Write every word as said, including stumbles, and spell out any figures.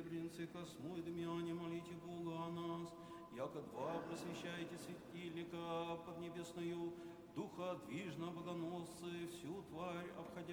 принцы Косму и Дмяне, молите Бога о нас, яко два просвещаете светильника под небесную, Духа